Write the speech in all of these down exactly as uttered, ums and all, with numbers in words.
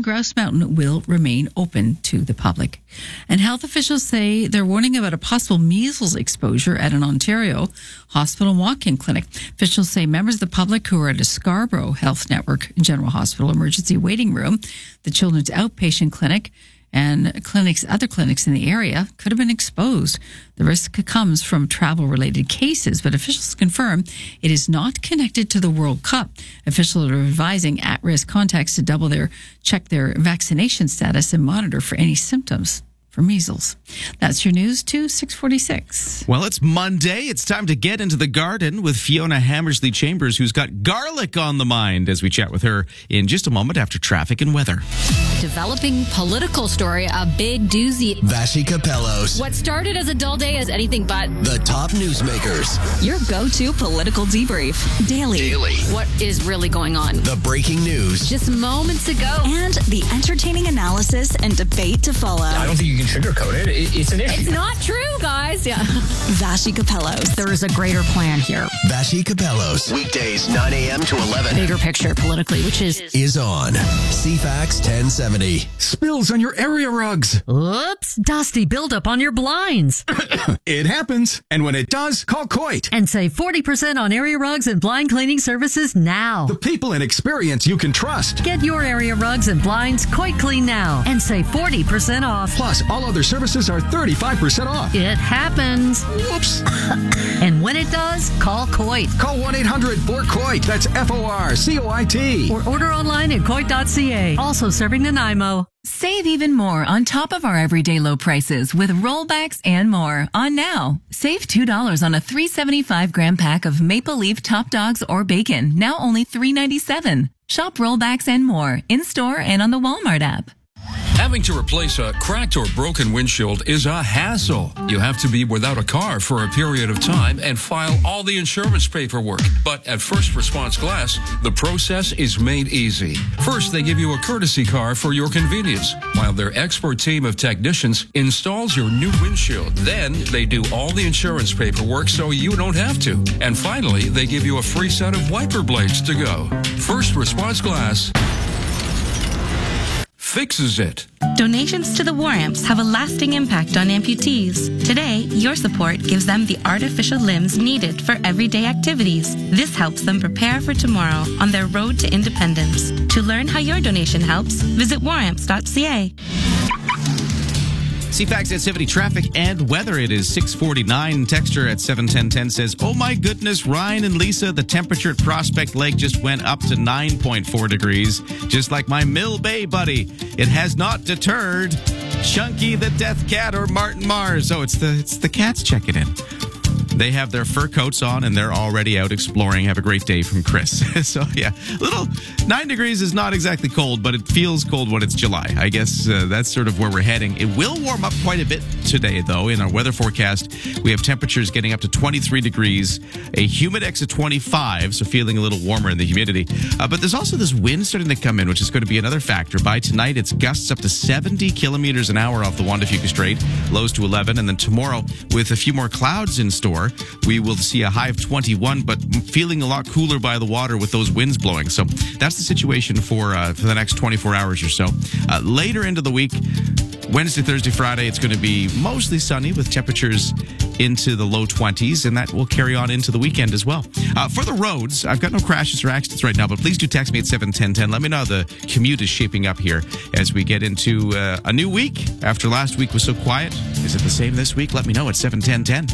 and Grouse Mountain will remain open to the public. And health officials say they're warning about a possible measles exposure at an Ontario hospital walk-in clinic. Officials say members of the public who are at a Scarborough Health Network General Hospital emergency waiting room, the children's outpatient clinic, and clinics, other clinics in the area could have been exposed. The risk comes from travel-related cases, but officials confirm it is not connected to the World Cup. Officials are advising at-risk contacts to double their, check their vaccination status and monitor for any symptoms for measles. That's your news to six forty-six. Well, it's Monday. It's time to get into the garden with Fiona Hammersley Chambers, who's got garlic on the mind, as we chat with her in just a moment after traffic and weather. Developing political story, a big doozy. Vashi Capellos. What started as a dull day is anything but. The top newsmakers. Your go-to political debrief. Daily. Daily. What is really going on? The breaking news. Just moments ago. And the entertaining analysis and debate to follow. I don't think you can sugarcoat it. it it's an issue. It's not true, guys. Yeah. Vashi Capellos. There is a greater plan here. Vashi Capellos. Weekdays, nine a.m. to eleven. Bigger picture politically, which is... Is on C FAX ten seventy. Spills on your area rugs. Oops, dusty buildup on your blinds. It happens. And when it does, call Coit. And save forty percent on area rugs and blind cleaning services now. The people and experience you can trust. Get your area rugs and blinds Coit Clean now and save forty percent off. Plus, all other services are thirty-five percent off. It happens. Whoops. And when it does, call Coit. Call one eight hundred four COIT. That's F O R C O I T. Or order online at coit dot c a. Also serving Nanaimo. Save even more on top of our everyday low prices with rollbacks and more on now. Save two dollars on a three seventy-five gram pack of Maple Leaf Top Dogs or bacon, now only three ninety-seven. Shop rollbacks and more in store and on the Walmart app. Having to replace a cracked or broken windshield is a hassle. You have to be without a car for a period of time and file all the insurance paperwork. But at First Response Glass, the process is made easy. First, they give you a courtesy car for your convenience, while their expert team of technicians installs your new windshield. Then, they do all the insurance paperwork so you don't have to. And finally, they give you a free set of wiper blades to go. First Response Glass fixes it. Donations to the War Amps have a lasting impact on amputees. Today, your support gives them the artificial limbs needed for everyday activities. This helps them prepare for tomorrow on their road to independence. To learn how your donation helps, visit war amps dot c a. C FAX at seventy traffic and weather. It is six forty-nine. Texture at seven ten ten says, oh my goodness, Ryan and Lisa, the temperature at Prospect Lake just went up to nine point four degrees. Just like my Mill Bay buddy. It has not deterred Chunky the Death Cat or Martin Mars. Oh, it's the, it's the cats checking in. They have their fur coats on and they're already out exploring. Have a great day from Chris. So, yeah, little nine degrees is not exactly cold, but it feels cold when it's July. I guess uh, that's sort of where we're heading. It will warm up quite a bit today, though. In our weather forecast, we have temperatures getting up to twenty-three degrees, a humidex of twenty-five, so feeling a little warmer in the humidity. Uh, but there's also this wind starting to come in, which is going to be another factor. By tonight, it's gusts up to seventy kilometers an hour off the Juan de Fuca Strait, lows to eleven. And then tomorrow, with a few more clouds in store, we will see a high of twenty-one, but feeling a lot cooler by the water with those winds blowing. So that's the situation for uh, for the next twenty-four hours or so. Uh, later into the week, Wednesday, Thursday, Friday, it's going to be mostly sunny with temperatures into the low twenties, and that will carry on into the weekend as well. Uh, for the roads, I've got no crashes or accidents right now, but please do text me at seven ten ten. Let me know how the commute is shaping up here as we get into uh, a new week. After last week was so quiet, is it the same this week? Let me know at seven ten ten.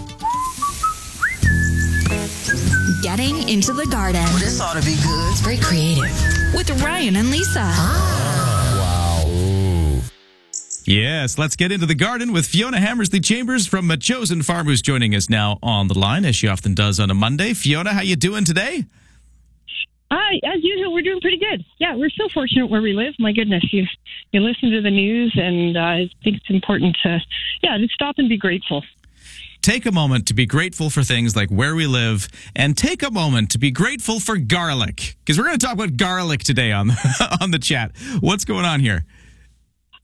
Getting into the garden. Well, this ought to be good. It's very creative. With Ryan and Lisa. Ah. Wow. Yes, let's get into the garden with Fiona Hammersley Chambers from A Chosen Farm, who's joining us now on the line, as she often does on a Monday. Fiona, how you doing today? Hi, as usual, we're doing pretty good. Yeah, we're so fortunate where we live. My goodness, you you listen to the news, and uh, I think it's important to, yeah, to stop and be grateful. Take a moment to be grateful for things like where we live, and take a moment to be grateful for garlic, because we're going to talk about garlic today on the, on the chat. What's going on here?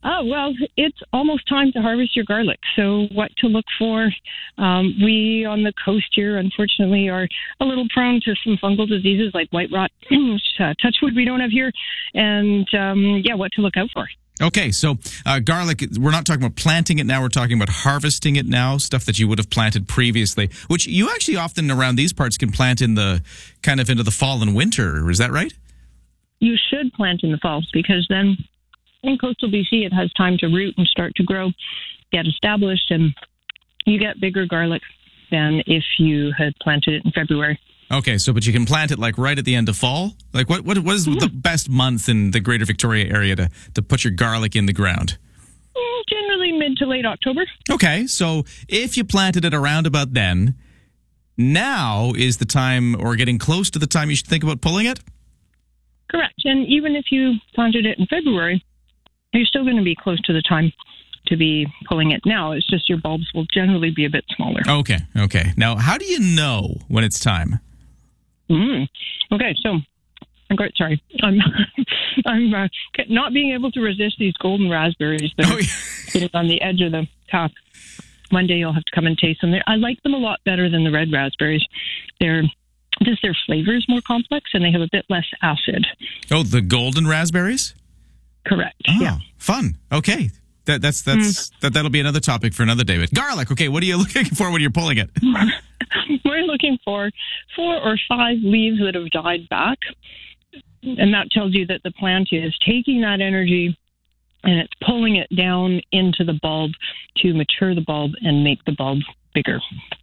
Oh, well, it's almost time to harvest your garlic. So what to look for? Um, we on the coast here, unfortunately, are a little prone to some fungal diseases like white rot, which, uh, touch wood we don't have here. And, um, yeah, what to look out for. Okay, so uh, garlic, we're not talking about planting it now, we're talking about harvesting it now, stuff that you would have planted previously, which you actually often around these parts can plant in the kind of into the fall and winter. Is that right? You should plant in the fall because then in coastal B C it has time to root and start to grow, get established, and you get bigger garlic than if you had planted it in February. Okay, so but you can plant it like right at the end of fall? Like what what, what is mm-hmm. the best month in the greater Victoria area to, to put your garlic in the ground? Generally mid to late October. Okay, so if you planted it around about then, now is the time or getting close to the time you should think about pulling it? Correct. And even if you planted it in February, you're still going to be close to the time to be pulling it now. It's just your bulbs will generally be a bit smaller. Okay, okay. Now, how do you know when it's time? Mm. Okay, so I'm great. Sorry, I'm I'm uh, not being able to resist these golden raspberries that oh, are yeah. sitting on the edge of the top. One day you'll have to come and taste them. They're, I like them a lot better than the red raspberries. They're just their flavor is more complex and they have a bit less acid. Oh, the golden raspberries? Correct. Oh, yeah. Fun. Okay. That that's that's mm. that that'll be another topic for another day. But garlic, okay, what are you looking for when you're pulling it? We're looking for four or five leaves that have died back. And that tells you that the plant is taking that energy and it's pulling it down into the bulb to mature the bulb and make the bulb bigger.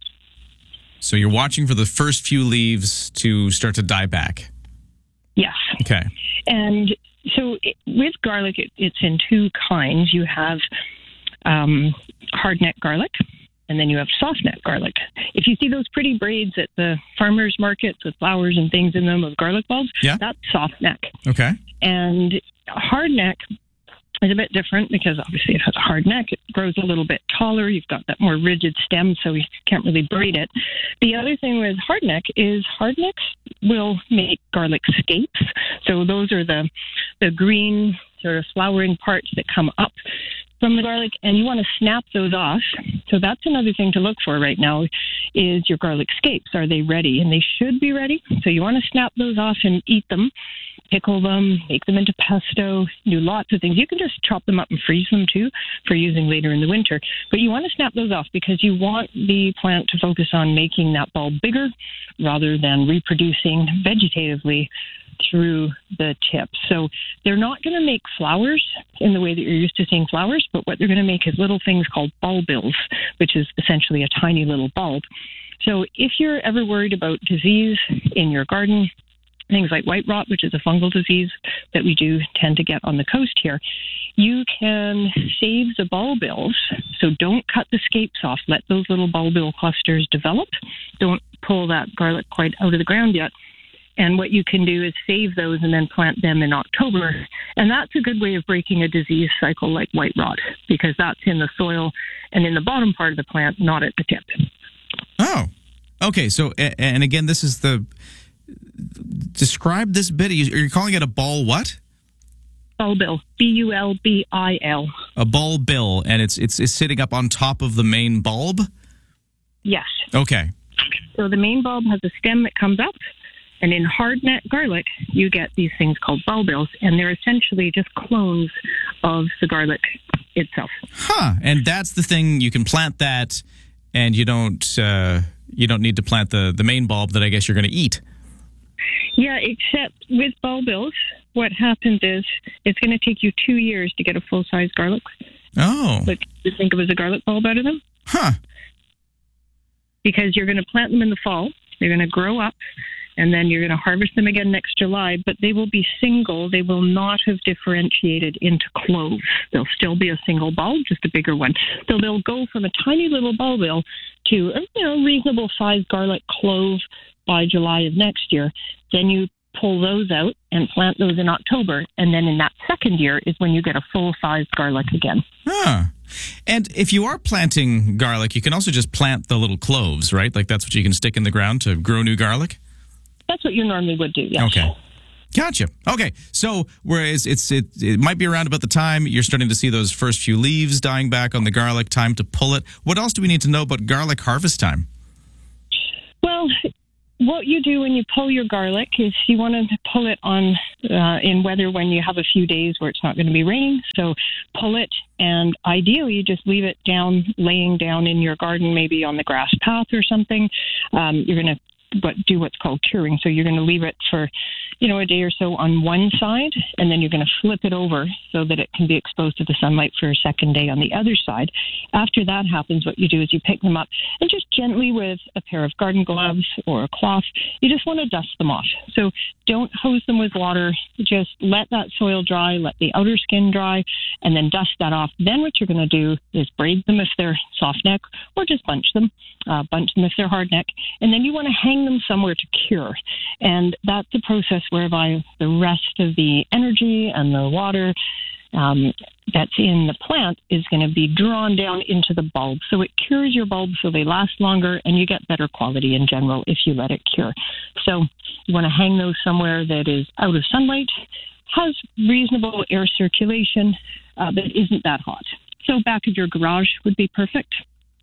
So you're watching for the first few leaves to start to die back. Yes. Okay. And so it, with garlic, it, it's in two kinds. You have um, hard-neck garlic, and then you have soft-neck garlic. If you see those pretty braids at the farmers markets with flowers and things in them of garlic bulbs, yeah. that's soft-neck. Okay. And hard-neck is a bit different because obviously it has a hard neck. It grows a little bit taller. You've got that more rigid stem, so you can't really braid it. The other thing with hardneck is hardnecks will make garlic scapes. So those are the the green sort of flowering parts that come up from the garlic, and you want to snap those off. So that's another thing to look for right now is your garlic scapes. Are they ready? And they should be ready. So you want to snap those off and eat them. Pickle them, make them into pesto, do lots of things. You can just chop them up and freeze them too for using later in the winter. But you want to snap those off because you want the plant to focus on making that bulb bigger rather than reproducing vegetatively through the tip. So they're not going to make flowers in the way that you're used to seeing flowers, but what they're going to make is little things called bulbils, which is essentially a tiny little bulb. So if you're ever worried about disease in your garden, things like white rot, which is a fungal disease that we do tend to get on the coast here, you can save the bulbils. So don't cut the scapes off. Let those little bulbil clusters develop. Don't pull that garlic quite out of the ground yet. And what you can do is save those and then plant them in October. And that's a good way of breaking a disease cycle like white rot, because that's in the soil and in the bottom part of the plant, not at the tip. Oh, okay. So, and again, this is the... Describe this bit. Are you calling it a ball what? Bulbil. B U L B I L. A bulbil, and it's, it's it's sitting up on top of the main bulb? Yes. Okay. So the main bulb has a stem that comes up, and in hardneck garlic, you get these things called bulbils, and they're essentially just clones of the garlic itself. Huh. And that's the thing, you can plant that, and you don't uh, you don't need to plant the, the main bulb that I guess you're going to eat. Yeah, except with bulbils, what happens is it's going to take you two years to get a full-size garlic. Oh. Like you think of as a garlic bulb out of them. Huh. Because you're going to plant them in the fall. They're going to grow up, and then you're going to harvest them again next July, but they will be single. They will not have differentiated into cloves. They'll still be a single bulb, just a bigger one. So they'll go from a tiny little bulbil to a you know, reasonable-sized garlic clove by July of next year. Then you pull those out and plant those in October. And then in that second year is when you get a full-sized garlic again. Huh. And if you are planting garlic, you can also just plant the little cloves, right? Like that's what you can stick in the ground to grow new garlic? That's what you normally would do, yes. Okay. Gotcha. Okay, so whereas it's it, it might be around about the time you're starting to see those first few leaves dying back on the garlic, time to pull it. What else do we need to know about garlic harvest time? Well, what you do when you pull your garlic is you want to pull it on uh, in weather when you have a few days where it's not going to be raining. So pull it, and ideally you just leave it down, laying down in your garden, maybe on the grass path or something. Um, you're going to but do what's called curing. So you're going to leave it for, you know, a day or so on one side, and then you're going to flip it over so that it can be exposed to the sunlight for a second day on the other side. After that happens, what you do is you pick them up and just gently with a pair of garden gloves or a cloth, you just want to dust them off. So don't hose them with water. Just let that soil dry, let the outer skin dry, and then dust that off. Then what you're going to do is braid them if they're soft neck, or just bunch them, uh, bunch them if they're hard neck, and then you want to hang them somewhere to cure. And that's the process whereby the rest of the energy and the water um, that's in the plant is going to be drawn down into the bulb. So it cures your bulbs so they last longer, and you get better quality in general if you let it cure. So you want to hang those somewhere that is out of sunlight, has reasonable air circulation, uh, but isn't that hot. So back of your garage would be perfect.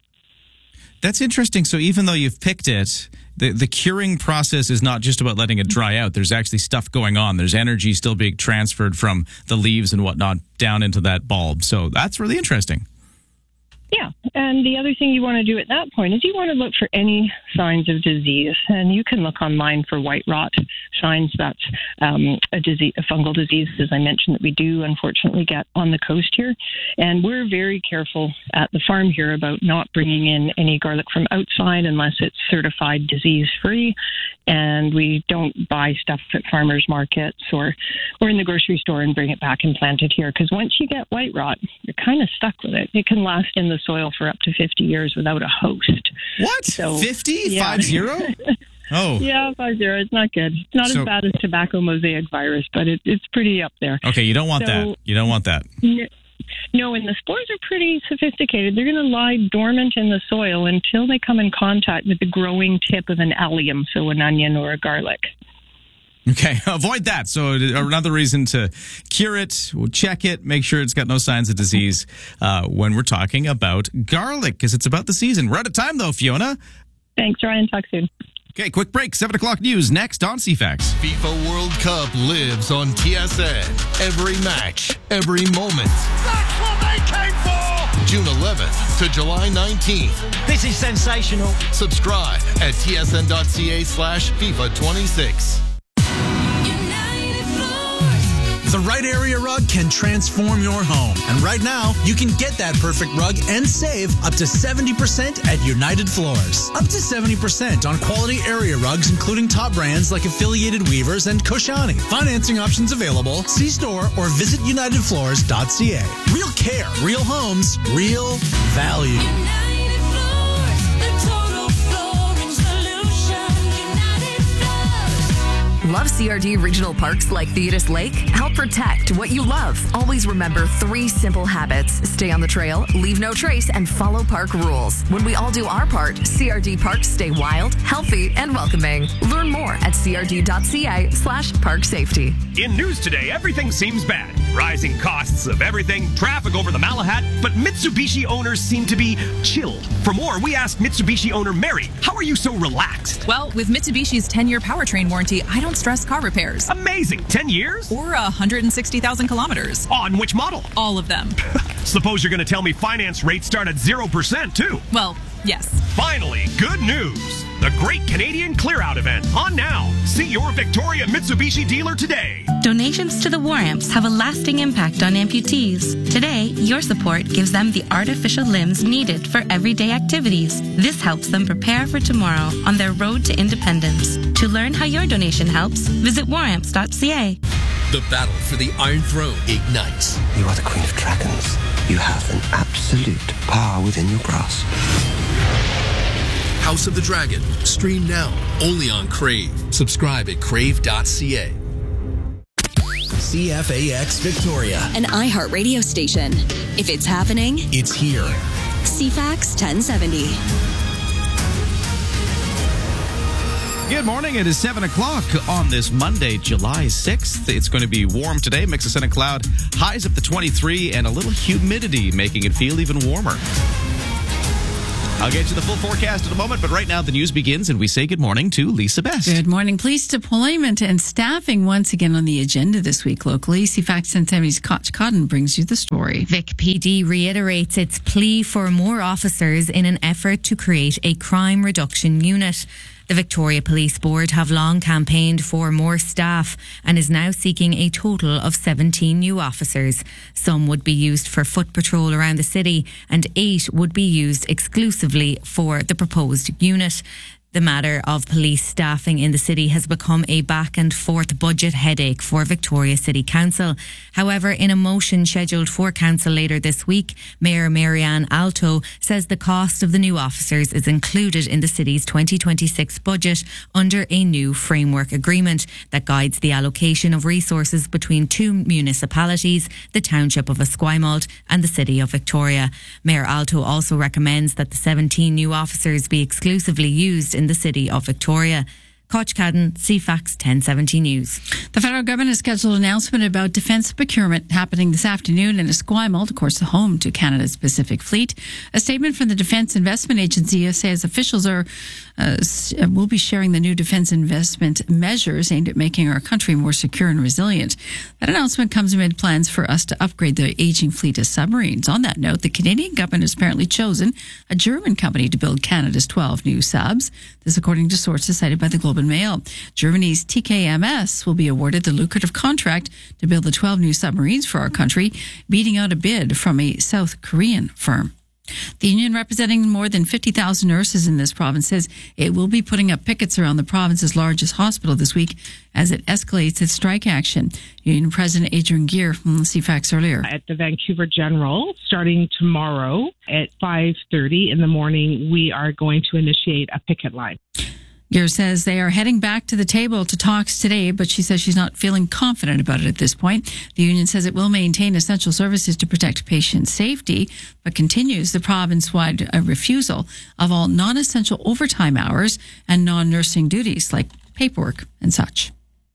That's interesting. So even though you've picked it, the, the curing process is not just about letting it dry out. There's actually stuff going on. There's energy still being transferred from the leaves and whatnot down into that bulb. So that's really interesting. Yeah, and the other thing you want to do at that point is you want to look for any signs of disease, and you can look online for white rot signs. That's um, a disease, a fungal disease, as I mentioned, that we do unfortunately get on the coast here, and we're very careful at the farm here about not bringing in any garlic from outside unless it's certified disease-free, and we don't buy stuff at farmers markets or, or in the grocery store and bring it back and plant it here, because once you get white rot, you're kind of stuck with it. It can last in the soil for up to fifty years without a host. What? So, fifty? Yeah. Five zero? Oh. Yeah, five zero. It's not good. It's not So- as bad as tobacco mosaic virus, but it, it's pretty up there. Okay, you don't want So- that. You don't want that. N- No, and the spores are pretty sophisticated. They're going to lie dormant in the soil until they come in contact with the growing tip of an allium, so an onion or a garlic. Okay, avoid that. So another reason to cure it, we'll check it, make sure it's got no signs of disease uh, when we're talking about garlic, because it's about the season. We're out of time, though, Fiona. Thanks, Ryan. Talk soon. Okay, quick break. seven o'clock news next on C FAX. FIFA World Cup lives on T S N. Every match, every moment. That's what they came for! June eleventh to July nineteenth. This is sensational. Subscribe at tsn.ca slash FIFA 26. The right area rug can transform your home. And right now, you can get that perfect rug and save up to seventy percent at United Floors. Up to seventy percent on quality area rugs, including top brands like Affiliated Weavers and Koshani. Financing options available. See store or visit united floors dot c a. Real care, real homes, real value. United Floors, the total flooring solution. United Floors. Love C R D regional parks like Thetis Lake? Help protect what you love. Always remember three simple habits. Stay on the trail, leave no trace, and follow park rules. When we all do our part, C R D parks stay wild, healthy, and welcoming. Learn more at c r d dot c a slash park safety. In news today, everything seems bad. Rising costs of everything, traffic over the Malahat, but Mitsubishi owners seem to be chilled. For more, we asked Mitsubishi owner Mary, how are you so relaxed? Well, with Mitsubishi's ten-year powertrain warranty, I don't stress car repairs. Amazing. ten years? Or one hundred sixty thousand kilometers. On which model? All of them. Suppose you're going to tell me finance rates start at zero percent, too. Well, yes. Finally, good news. The Great Canadian Clear Out event on now. See your Victoria Mitsubishi dealer today. Donations to the War Amps have a lasting impact on amputees. Today, your support gives them the artificial limbs needed for everyday activities. This helps them prepare for tomorrow on their road to independence. To learn how your donation helps, visit war amps dot c a. The battle for the Iron Throne ignites. You are the Queen of Dragons. You have an absolute power within your grasp. House of the Dragon. Stream now. Only on Crave. Subscribe at crave dot c a. C F A X Victoria. An iHeartRadio station. If it's happening, It's here. C FAX ten seventy. Good morning. It is seven o'clock on this Monday, July sixth. It's going to be warm today. Mix of sun and cloud. Highs up to twenty-three and a little humidity making it feel even warmer. I'll get you the full forecast in a moment, but right now the news begins and we say good morning to Lisa Best. Good morning. Police deployment and staffing once again on the agenda this week locally. C FAX ten seventy's Koch Cotton brings you the story. Vic P D reiterates its plea for more officers in an effort to create a crime reduction unit. The Victoria Police Board have long campaigned for more staff and is now seeking a total of seventeen new officers. Some would be used for foot patrol around the city and eight would be used exclusively for the proposed unit. The matter of police staffing in the city has become a back and forth budget headache for Victoria City Council. However, in a motion scheduled for council later this week, Mayor Marianne Alto says the cost of the new officers is included in the city's twenty twenty-six budget under a new framework agreement that guides the allocation of resources between two municipalities, the Township of Esquimalt and the City of Victoria. Mayor Alto also recommends that the seventeen new officers be exclusively used in the City of Victoria. Koch Cadden, C FAX ten seventy News. The federal government has scheduled an announcement about defence procurement happening this afternoon in Esquimalt, of course, the home to Canada's Pacific Fleet. A statement from the Defence Investment Agency says officials are uh, will be sharing the new defence investment measures aimed at making our country more secure and resilient. That announcement comes amid plans for us to upgrade the aging fleet of submarines. On that note, the Canadian government has apparently chosen a German company to build Canada's twelve new subs. This according to sources cited by the Globe and Mail. Germany's T K M S will be awarded the lucrative contract to build the twelve new submarines for our country, beating out a bid from a South Korean firm. The union representing more than fifty thousand nurses in this province says it will be putting up pickets around the province's largest hospital this week as it escalates its strike action. Union President Adrian Gear from C FAX earlier. At the Vancouver General, starting tomorrow at five thirty in the morning, we are going to initiate a picket line. Gear says they are heading back to the table to talks today, but she says she's not feeling confident about it at this point. The union says it will maintain essential services to protect patient safety, but continues the province-wide uh, refusal of all non-essential overtime hours and non-nursing duties like paperwork and such.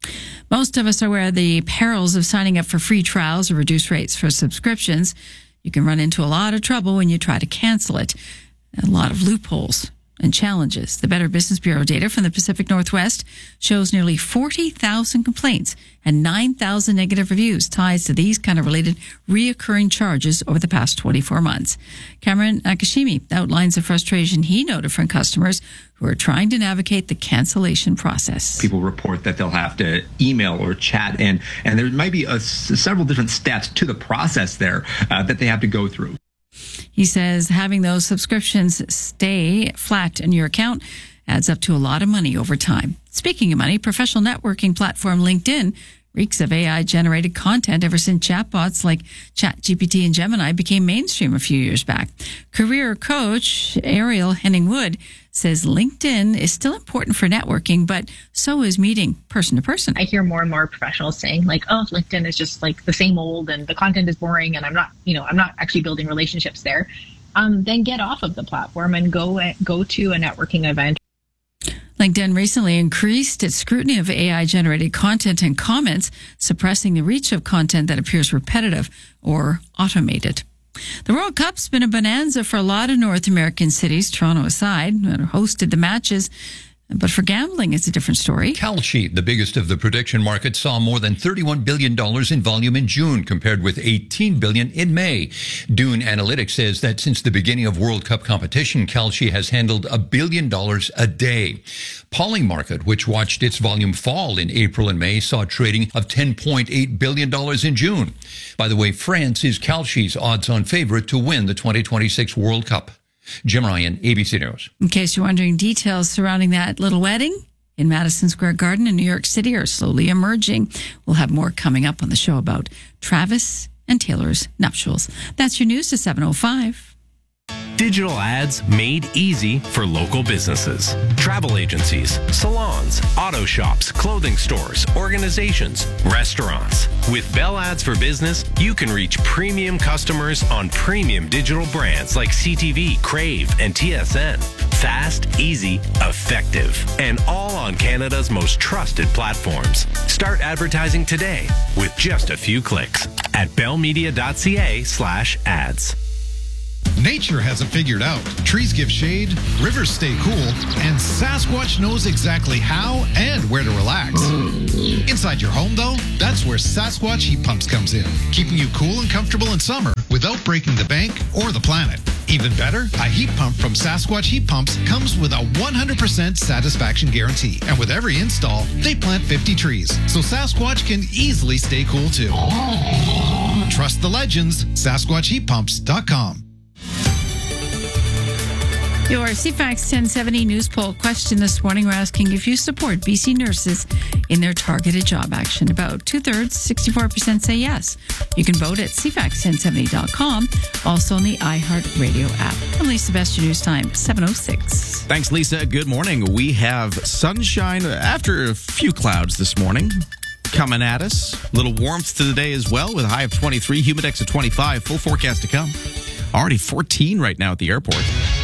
Most of us are aware of the perils of signing up for free trials or reduced rates for subscriptions. You can run into a lot of trouble when you try to cancel it. A lot of loopholes and challenges. The Better Business Bureau data from the Pacific Northwest shows nearly forty thousand complaints and nine thousand negative reviews ties to these kind of related reoccurring charges over the past twenty-four months. Cameron Nakashimi outlines the frustration he noted from customers who are trying to navigate the cancellation process. People report that they'll have to email or chat in, and there might be a, several different steps to the process there uh, that they have to go through. He says having those subscriptions stay flat in your account adds up to a lot of money over time. Speaking of money, professional networking platform LinkedIn reeks of A I-generated content ever since chatbots like ChatGPT and Gemini became mainstream a few years back. Career coach Ariel Henning-Wood says LinkedIn is still important for networking, but so is meeting person to person. I hear more and more professionals saying like, oh, LinkedIn is just like the same old and the content is boring and I'm not, you know, I'm not actually building relationships there. Um, then get off of the platform and go, go to a networking event. LinkedIn recently increased its scrutiny of A I-generated content and comments, suppressing the reach of content that appears repetitive or automated. The World Cup's been a bonanza for a lot of North American cities, Toronto aside, that hosted the matches. But for gambling, it's a different story. Kalshi, the biggest of the prediction markets, saw more than thirty-one billion dollars in volume in June, compared with eighteen billion dollars in May. Dune Analytics says that since the beginning of World Cup competition, Kalshi has handled a billion dollars a day. Polymarket, which watched its volume fall in April and May, saw trading of ten point eight billion dollars in June. By the way, France is Kalshi's odds-on favorite to win the twenty twenty-six World Cup. Jim Ryan, A B C News. In case you're wondering, details surrounding that little wedding in Madison Square Garden in New York City are slowly emerging. We'll have more coming up on the show about Travis and Taylor's nuptials. That's your news to seven oh five. Digital ads made easy for local businesses. Travel agencies, salons, auto shops, clothing stores, organizations, restaurants. With Bell Ads for Business, you can reach premium customers on premium digital brands like C T V, Crave, and T S N. Fast, easy, effective. And all on Canada's most trusted platforms. Start advertising today with just a few clicks at bellmedia.ca slash ads. Nature has it figured out. Trees give shade, rivers stay cool, and Sasquatch knows exactly how and where to relax. Inside your home, though, that's where Sasquatch Heat Pumps comes in, keeping you cool and comfortable in summer without breaking the bank or the planet. Even better, a heat pump from Sasquatch Heat Pumps comes with a one hundred percent satisfaction guarantee. And with every install, they plant fifty trees, so Sasquatch can easily stay cool too. Trust the legends, Sasquatch Heat Pumps dot com. Your C FAX ten seventy news poll question this morning, we're asking if you support B C nurses in their targeted job action. About two-thirds, sixty-four percent say yes. You can vote at C FAX ten seventy dot com, also on the iHeartRadio app. I'm Lisa Best, your news time, seven oh six. Thanks, Lisa. Good morning. We have sunshine after a few clouds this morning coming at us. A little warmth to the day as well with a high of twenty-three, humidex of twenty-five. Full forecast to come. Already fourteen right now at the airport.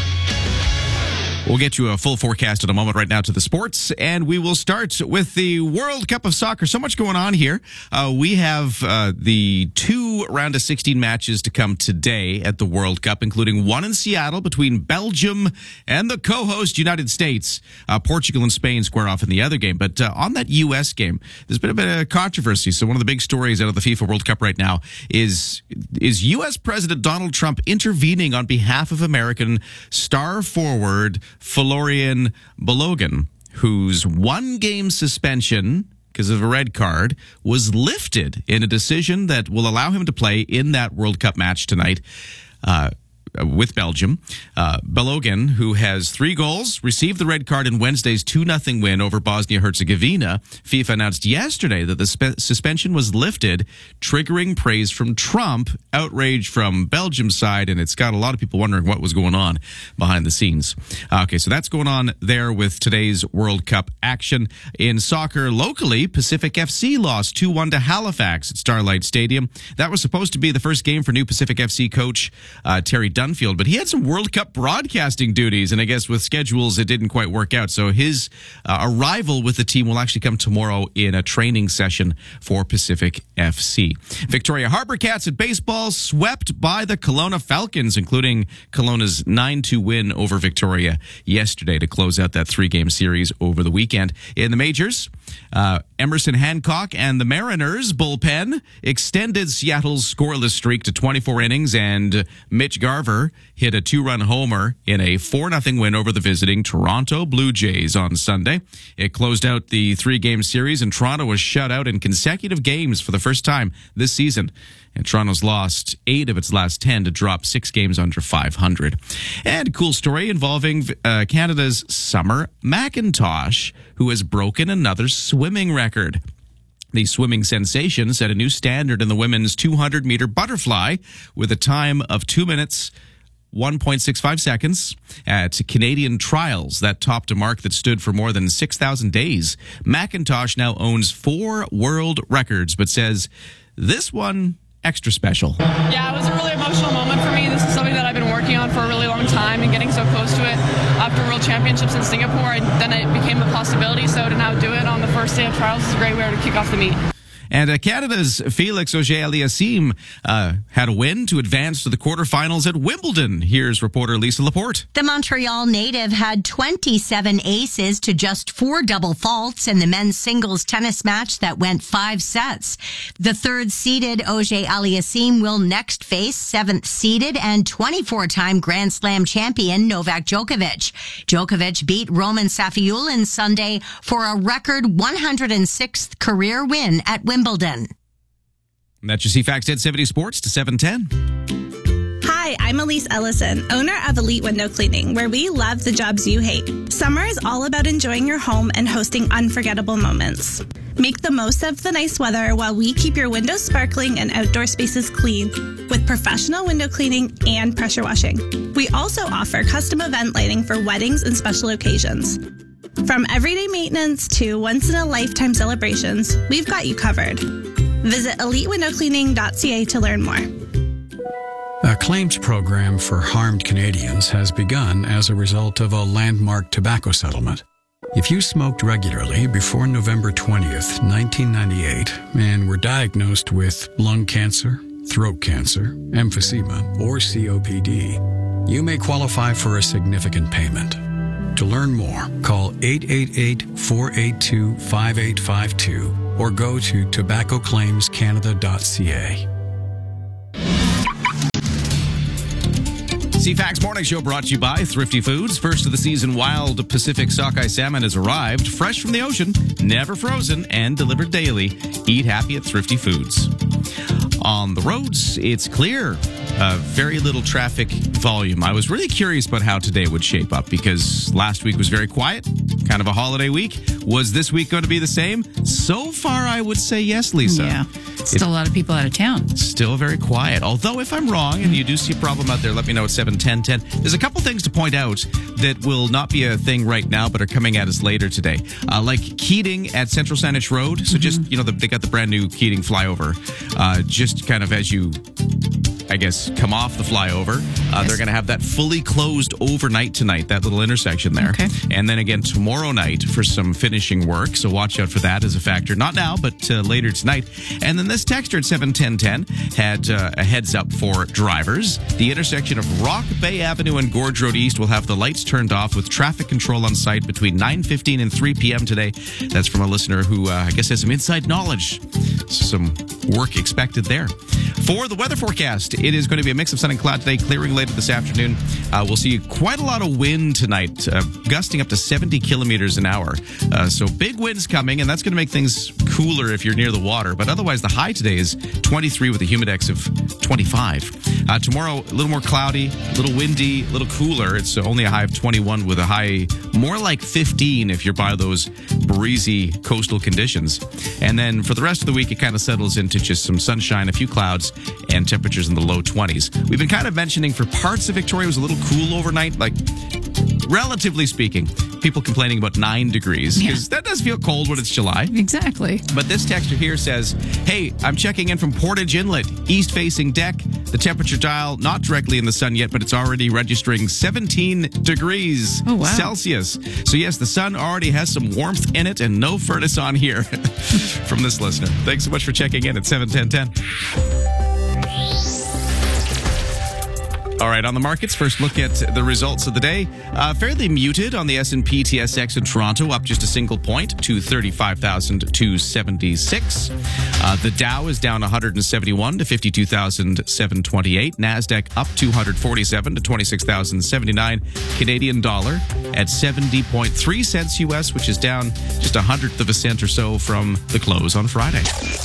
We'll get you a full forecast in a moment. Right now to the sports, and we will start with the World Cup of Soccer. So much going on here. Uh, we have uh, the two round of sixteen matches to come today at the World Cup, including one in Seattle between Belgium and the co-host United States. Uh, Portugal and Spain square off in the other game. But uh, on that U S game, there's been a bit of controversy. So one of the big stories out of the FIFA World Cup right now is, is U S President Donald Trump intervening on behalf of American star forward Florian Balogun, whose one-game suspension because of a red card was lifted in a decision that will allow him to play in that World Cup match tonight uh, with Belgium. Uh, Balogun, who has three goals, received the red card in Wednesday's two nothing win over Bosnia-Herzegovina. FIFA announced yesterday that the spe- suspension was lifted, triggering praise from Trump, outrage from Belgium's side, and it's got a lot of people wondering what was going on behind the scenes. Okay, so that's going on there with today's World Cup action. In soccer locally, Pacific F C lost two one to Halifax at Starlight Stadium. That was supposed to be the first game for new Pacific F C coach uh, Terry Dunfield, but he had some World Cup broadcasting duties, and I guess with schedules it didn't quite work out. So his uh, arrival with the team will actually come tomorrow in a training session for Pacific F C. Victoria Harbor Cats at baseball swept by the Kelowna Falcons, including Kelowna's nine two win over Victoria yesterday to close out that three-game series over the weekend. In the majors, uh, Emerson Hancock and the Mariners bullpen extended Seattle's scoreless streak to twenty-four innings, and Mitch Garver hit a two-run homer in a four nothing win over the visiting Toronto Blue Jays on Sunday. It closed out the three-game series, and Toronto was shut out in consecutive games for the first time this season. And Toronto's lost eight of its last ten to drop six games under five hundred. And a cool story involving uh, Canada's Summer McIntosh, who has broken another swimming record. The swimming sensation set a new standard in the women's two hundred meter butterfly with a time of two minutes, one point six five seconds at Canadian trials. That topped a mark that stood for more than six thousand days. McIntosh now owns four world records, but says this one extra special. Yeah, it was a really emotional moment for me. This is something that I've been working on for a really long time, and getting so close to it after World Championships in Singapore, and then it became a possibility. So to now do it on the first day of trials is a great way to kick off the meet. And uh, Canada's Felix Auger-Aliassime uh, had a win to advance to the quarterfinals at Wimbledon. Here's reporter Lisa Laporte. The Montreal native had twenty-seven aces to just four double faults in the men's singles tennis match that went five sets. The third-seeded Auger-Aliassime will next face seventh-seeded and twenty-four-time Grand Slam champion Novak Djokovic. Djokovic beat Roman Safiullin Sunday for a record one hundred sixth career win at Wimbledon. Wimbledon. That's your C FAX ten seventy Sports to seven ten. Hi, I'm Elise Ellison, owner of Elite Window Cleaning, where we love the jobs you hate. Summer is all about enjoying your home and hosting unforgettable moments. Make the most of the nice weather while we keep your windows sparkling and outdoor spaces clean with professional window cleaning and pressure washing. We also offer custom event lighting for weddings and special occasions. From everyday maintenance to once-in-a-lifetime celebrations, we've got you covered. Visit elite window cleaning dot c a to learn more. A claims program for harmed Canadians has begun as a result of a landmark tobacco settlement. If you smoked regularly before November twentieth, nineteen ninety-eight, and were diagnosed with lung cancer, throat cancer, emphysema, or C O P D, you may qualify for a significant payment. To learn more, call eight eight eight, four eight two, five eight five two or go to tobacco claims canada dot c a. C FAX Morning Show brought to you by Thrifty Foods. First of the season wild Pacific sockeye salmon has arrived, fresh from the ocean, never frozen, and delivered daily. Eat happy at Thrifty Foods. On the roads, it's clear. Uh, very little traffic volume. I was really curious about how today would shape up because last week was very quiet, kind of a holiday week. Was this week going to be the same? So far, I would say yes, Lisa. Yeah. Still a lot of people out of town. Still very quiet. Although, if I'm wrong and you do see a problem out there, let me know at seven ten ten. There's a couple things to point out that will not be a thing right now, but are coming at us later today. Uh, like Keating at Central Saanich Road. So mm-hmm. just, you know, the, they got the brand new Keating flyover. Uh, just kind of as you, I guess, come off the flyover. Uh, yes. They're going to have that fully closed overnight tonight, that little intersection there. Okay. And then again tomorrow night for some finishing work. So watch out for that as a factor. Not now, but uh, later tonight. And then this texter at seven ten ten had uh, a heads up for drivers. The intersection of Rock Bay Avenue and Gorge Road East will have the lights turned off with traffic control on site between nine fifteen and three p.m. today. That's from a listener who uh, I guess has some inside knowledge. Some work expected there. For the weather forecast, it is going to be a mix of sun and cloud today, clearing later this afternoon. Uh, we'll see quite a lot of wind tonight, uh, gusting up to seventy kilometers an hour. Uh, so big winds coming, and that's going to make things cooler if you're near the water. But otherwise, the high today is twenty-three with a humidex of twenty-five. Uh, tomorrow, a little more cloudy, a little windy, a little cooler. It's only a high of twenty-one with a high more like fifteen if you're by those breezy coastal conditions. And then for the rest of the week, it kind of settles into just some sunshine, a few clouds, and temperatures in the low twenties. We've been kind of mentioning for parts of Victoria, it was a little cool overnight, like relatively speaking. People complaining about nine degrees because yeah. that does feel cold when it's July. Exactly. But this texter here says, hey, I'm checking in from Portage Inlet, east-facing deck. The temperature dial, not directly in the sun yet, but it's already registering seventeen degrees oh, wow. Celsius. So yes, the sun already has some warmth in it and no furnace on here from this listener. Thanks so much for checking in at seven ten ten. All right, on the markets, first look at the results of the day. Uh, fairly muted on the S and P T S X in Toronto, up just a single point to thirty-five thousand two hundred seventy-six. Uh, the Dow is down one hundred seventy-one to fifty-two thousand seven hundred twenty-eight. NASDAQ up two hundred forty-seven to twenty-six thousand seventy-nine. Canadian dollar at seventy point three cents U S, which is down just a hundredth of a cent or so from the close on Friday.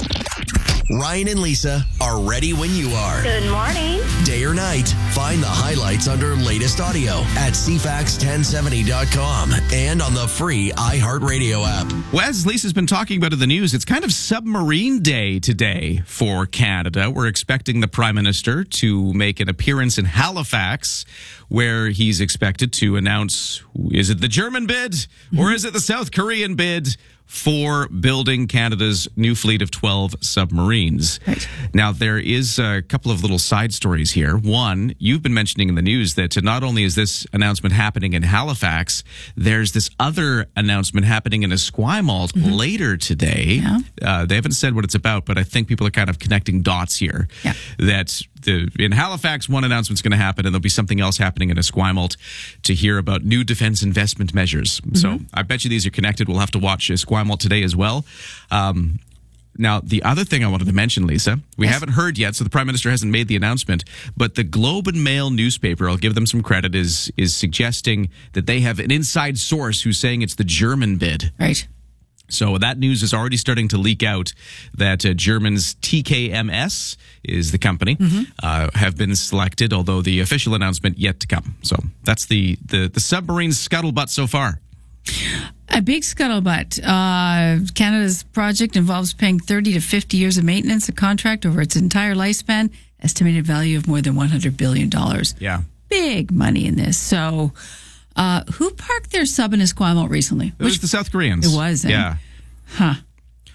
Ryan and Lisa are ready when you are. Good morning. Day or night, find the highlights under latest audio at c fax ten seventy dot com and on the free iHeartRadio app. Well, as Lisa's been talking about in the news, it's kind of submarine day today for Canada. We're expecting the Prime Minister to make an appearance in Halifax, where he's expected to announce, is it the German bid or is it the South Korean bid for building Canada's new fleet of twelve submarines. Right. Now, there is a couple of little side stories here. One, you've been mentioning in the news that not only is this announcement happening in Halifax, there's this other announcement happening in Esquimalt mm-hmm. later today. Yeah. Uh, they haven't said what it's about, but I think people are kind of connecting dots here. Yeah. That the, in Halifax, one announcement's going to happen, and there'll be something else happening in Esquimalt to hear about new defense investment measures. Mm-hmm. So I bet you these are connected. We'll have to watch Esquimalt today as well. Um, now, the other thing I wanted to mention, Lisa, we yes. haven't heard yet, so the Prime Minister hasn't made the announcement, but the Globe and Mail newspaper, I'll give them some credit, is is suggesting that they have an inside source who's saying it's the German bid. Right. So that news is already starting to leak out that uh, German's T K M S is the company, mm-hmm. uh, have been selected, although the official announcement yet to come. So that's the, the, the submarine scuttlebutt so far. A big scuttlebutt. Uh, Canada's project involves paying thirty to fifty years of maintenance, a contract over its entire lifespan, estimated value of more than one hundred billion dollars. Yeah. Big money in this. So, uh, who parked their sub in Esquimalt recently? It was Which, the South Koreans. It was, eh? Yeah. Huh.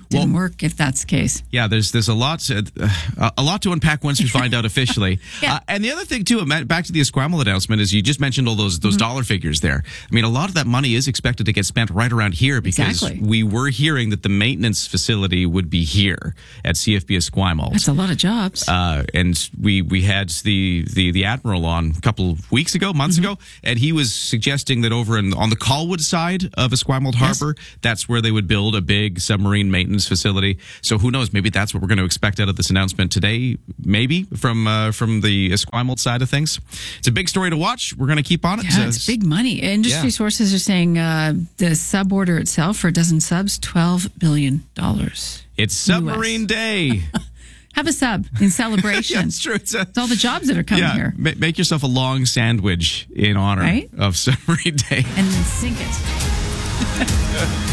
didn't work if that's the case. Yeah, there's there's a lot to, uh, a lot to unpack once we find out officially. Yeah. Uh, and the other thing too, back to the Esquimalt announcement, is you just mentioned all those those mm-hmm. dollar figures there. I mean, a lot of that money is expected to get spent right around here because exactly. we were hearing that the maintenance facility would be here at C F B Esquimalt. That's a lot of jobs. Uh, and we we had the, the the admiral on a couple of weeks ago, months mm-hmm. ago, and he was suggesting that over in, on the Colwood side of Esquimalt Harbor, yes. that's where they would build a big submarine maintenance facility. So who knows? Maybe that's what we're going to expect out of this announcement today. Maybe from uh, from the Esquimalt side of things. It's a big story to watch. We're going to keep on it. Yeah, it's big money. Industry yeah. sources are saying uh, the sub order itself for a dozen subs, twelve billion dollars. It's Submarine U S Day. Have a sub in celebration. Yeah, it's true. It's, a, it's all the jobs that are coming yeah, here. Ma- make yourself a long sandwich in honor right? of Submarine Day. And then sink it.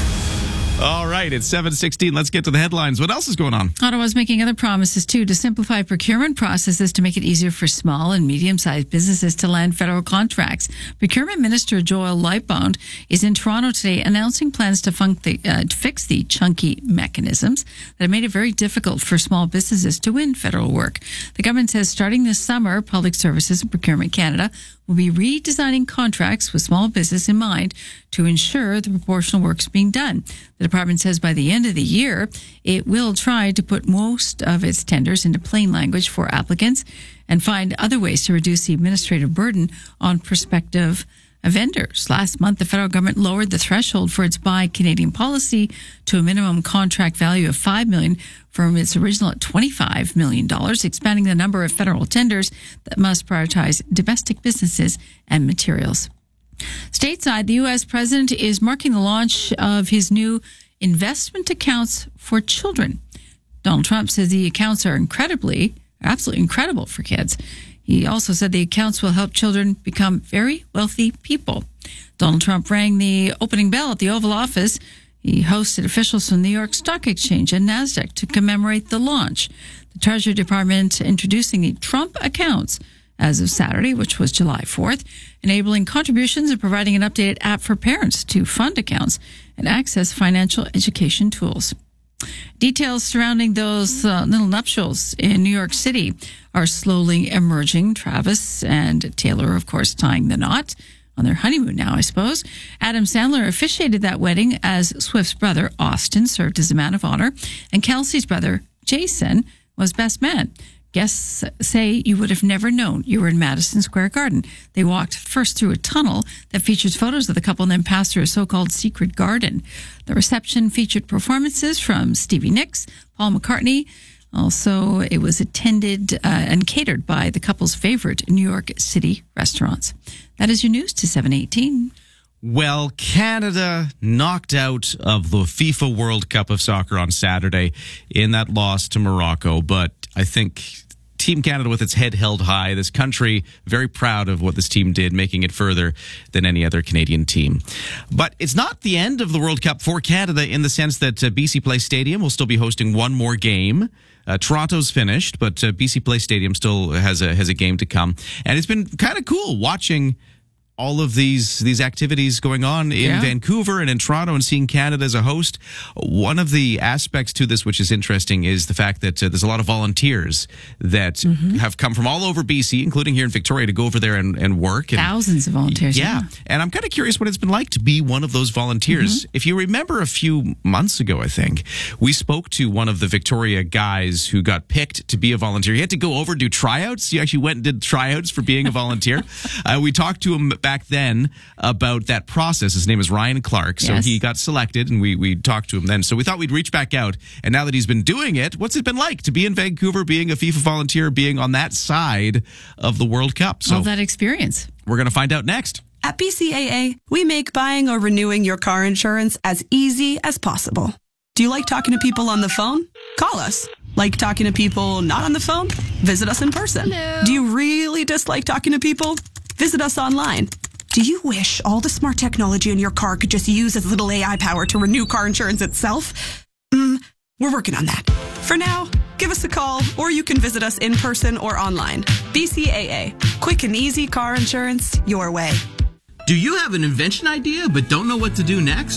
All right, it's seven sixteen. Let's get to the headlines. What else is going on? Ottawa's making other promises, too, to simplify procurement processes to make it easier for small and medium-sized businesses to land federal contracts. Procurement Minister Joel Lightbound is in Toronto today announcing plans to, funk the, uh, to fix the chunky mechanisms that have made it very difficult for small businesses to win federal work. The government says starting this summer, Public Services and Procurement Canada will be redesigning contracts with small business in mind to ensure the proportional work's being done. The department says by the end of the year, it will try to put most of its tenders into plain language for applicants and find other ways to reduce the administrative burden on prospective vendors. Last month, the federal government lowered the threshold for its Buy Canadian policy to a minimum contract value of five million dollars from its original at twenty-five million dollars, expanding the number of federal tenders that must prioritize domestic businesses and materials. Stateside, the U S president is marking the launch of his new investment accounts for children. Donald Trump says the accounts are incredibly, absolutely incredible for kids. He also said the accounts will help children become very wealthy people. Donald Trump rang the opening bell at the Oval Office. He hosted officials from the New York Stock Exchange and NASDAQ to commemorate the launch. The Treasury Department introducing the Trump accounts as of Saturday, which was July fourth, enabling contributions and providing an updated app for parents to fund accounts and access financial education tools. Details surrounding those uh, little nuptials in New York City are slowly emerging. Travis and Taylor, of course, tying the knot on their honeymoon now, I suppose. Adam Sandler officiated that wedding as Swift's brother, Austin, served as a man of honor, and Kelsey's brother, Jason, was best man. Guests say you would have never known you were in Madison Square Garden. They walked first through a tunnel that features photos of the couple and then passed through a so-called secret garden. The reception featured performances from Stevie Nicks, Paul McCartney. Also, it was attended uh, and catered by the couple's favorite New York City restaurants. That is your news to seven eighteen. Well, Canada knocked out of the FIFA World Cup of Soccer on Saturday in that loss to Morocco. But I think Team Canada, with its head held high, this country very proud of what this team did, making it further than any other Canadian team. But it's not the end of the World Cup for Canada in the sense that uh, B C Place Stadium will still be hosting one more game. Uh, Toronto's finished, but uh, B C Place Stadium still has a has a game to come. And it's been kind of cool watching all of these these activities going on in yeah. Vancouver and in Toronto and seeing Canada as a host. One of the aspects to this which is interesting is the fact that uh, there's a lot of volunteers that mm-hmm. have come from all over B C, including here in Victoria, to go over there and, and work. And, Thousands of volunteers. Yeah. yeah. And I'm kind of curious what it's been like to be one of those volunteers. Mm-hmm. If you remember a few months ago, I think, we spoke to one of the Victoria guys who got picked to be a volunteer. He had to go over and do tryouts. He actually went and did tryouts for being a volunteer. uh, we talked to him back then about that process. His name is Ryan Clark. So yes. he got selected and we, we talked to him then. So we thought we'd reach back out. And now that he's been doing it, what's it been like to be in Vancouver, being a FIFA volunteer, being on that side of the World Cup? So all that experience. We're going to find out next. At B C A A, we make buying or renewing your car insurance as easy as possible. Do you like talking to people on the phone? Call us. Like talking to people not on the phone? Visit us in person. Hello. Do you really dislike talking to people? Visit us online. Do you wish all the smart technology in your car could just use as little A I power to renew car insurance itself? Mm, we're working on that. For now, give us a call or you can visit us in person or online. B C A A. Quick and easy car insurance your way. Do you have an invention idea but don't know what to do next?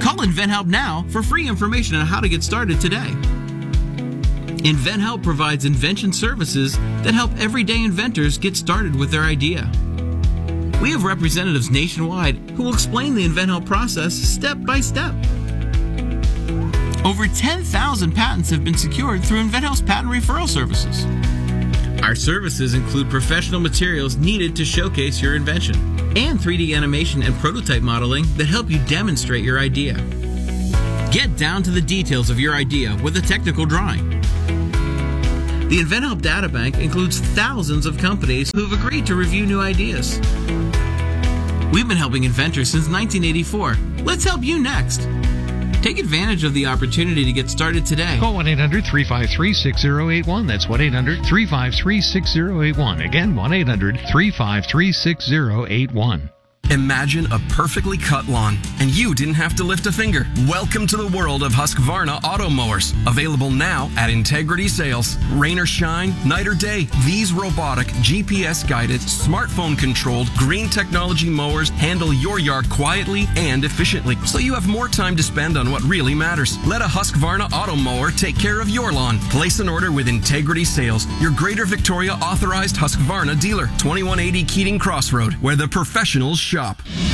Call InventHelp now for free information on how to get started today. InventHelp provides invention services that help everyday inventors get started with their idea. We have representatives nationwide who will explain the InventHelp process step by step. Over ten thousand patents have been secured through InventHelp's patent referral services. Our services include professional materials needed to showcase your invention and three D animation and prototype modeling that help you demonstrate your idea. Get down to the details of your idea with a technical drawing. The InventHelp Databank includes thousands of companies who've agreed to review new ideas. We've been helping inventors since nineteen eighty-four. Let's help you next. Take advantage of the opportunity to get started today. Call one eight hundred three five three six zero eight one. That's one eight hundred three five three six zero eight one. Again, one eight hundred three five three six zero eight one. Imagine a perfectly cut lawn, and you didn't have to lift a finger. Welcome to the world of Husqvarna auto mowers. Available now at Integrity Sales. Rain or shine, night or day, these robotic, G P S-guided, smartphone-controlled, green technology mowers handle your yard quietly and efficiently, so you have more time to spend on what really matters. Let a Husqvarna auto mower take care of your lawn. Place an order with Integrity Sales, your Greater Victoria authorized Husqvarna dealer. twenty-one eighty Keating Crossroad, where the professionals shop.